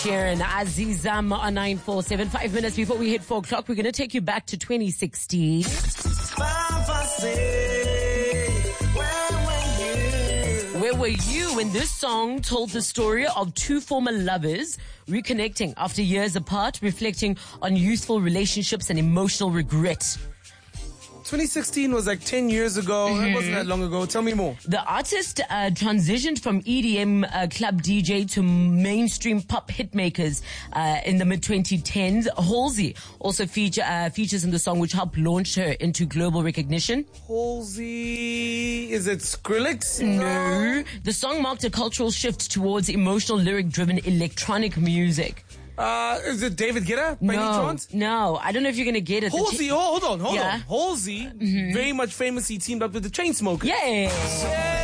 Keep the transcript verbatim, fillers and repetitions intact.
Sheeran, Azizam on nine four seven. Five minutes before we hit four o'clock, we're going to take you back to twenty sixteen. Where were you when this song told the story of two former lovers reconnecting after years apart, reflecting on youthful relationships and emotional regret? twenty sixteen was like ten years ago. Mm-hmm. It wasn't that long ago. Tell me more. The artist uh, transitioned from E D M uh, club D J to mainstream pop hitmakers uh, in the mid twenty tens. Halsey also feature, uh, features in the song, which helped launch her into global recognition. Halsey, is it Skrillex? No. The song marked a cultural shift towards emotional, lyric-driven electronic music. Uh, is it David Guetta by no, any chance? No, I don't know if you're going to get it. Halsey, oh, hold on, hold yeah. on. Halsey, mm-hmm. very much famously teamed up with the Chainsmokers. Yeah.